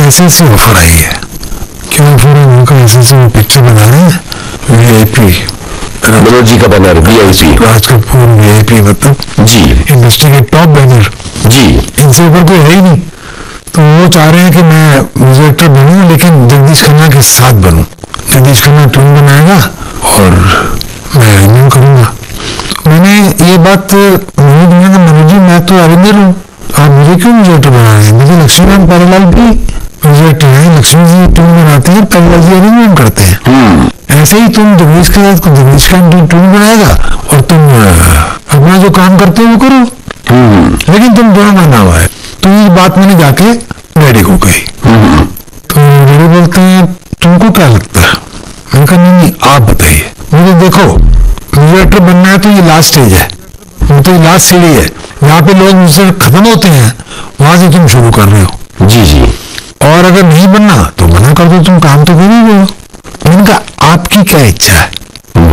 ऐसे ऐसे ऑफर आई है। क्या ऑफर है उनका? ऐसे ऐसे वो पिक्चर बना रहे हैं, VIP, मनोज जी का banner VIP, Raj Kapoor VIP, मतलब जी इंडस्ट्री के टॉप बैनर जी, इनसे ऊपर कोई है ही नहीं। तो वो चाह रहे हैं कि मैं म्यूजिक डायरेक्टर बनूं, लेकिन जगदीश खन्ना के साथ बनूं। जगदीश खन्ना ट्यून बनाएगा और मैं अरेंजमेंट करूंगा। मैंने ये बात मनोज जी, मैं तो अरेंजर हूँ, आप मुझे क्यों म्यूजिक डायरेक्टर बना रहे हैं? मुझे लक्ष्मीकांत प्यारेलाल भी म्यूजिक डायरेक्टर हैं, लक्ष्मी जी ट्यून बनाते हैं, प्यारेलाल जी अरेंजमेंट करते हैं। ऐसे ही तुम जगदीश के साथ जगदीश खान ट्यून बनाएगा और तुम अपना जो काम करते हो वो करो, लेकिन तुम दोनों का नाम आए। तो ये बात मैंने जाके डैडी को कही। तो डैडी बोलते हैं तुमको क्या लगता है? मैंने कहा नहीं आप बताइए। मुझे देखो म्यूजिक डायरेक्टर बनना है तो ये लास्ट स्टेज है, तो ये लास्ट सीढ़ी है, यहाँ पे लोग मुझसे खत्म होते हैं, वहां से तुम शुरू कर रहे हो। जी जी। और अगर नहीं बनना तो मना कर दो, तुम काम तो कर ही रहे हो। मैंने कहा आपकी क्या इच्छा है?